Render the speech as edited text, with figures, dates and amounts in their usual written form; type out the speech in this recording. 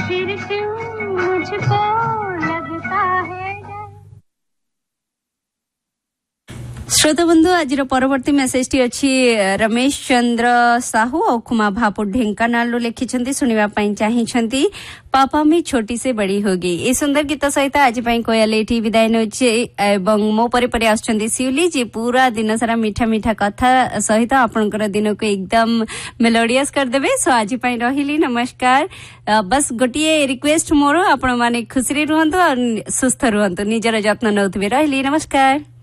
फिर क्यों मुझको लगता है। श्रोता बंधु आज परवर्ती मेसेज टी अच्छी रमेश चंद्र साहू और खुमा भापु ढेंकानाल लिखिं शुणा चाहिए पापा में छोटी से बड़ी होगी। ये सुंदर गीत सहित आज कोयल ये विदाय नौ मो परे आसुच्चंदी शिवली जी पूरा दिन सारा मीठा मीठा कथा सहित आपणकर दिन को एकदम मेलोडियस करदेवे। सो आज रही नमस्कार। बस गोटे रिक्वेस्ट मोर आपण माने खुशी रुहंतु और सुस्थ रुहंतु निजर जत्न नौथिबे। रही नमस्कार।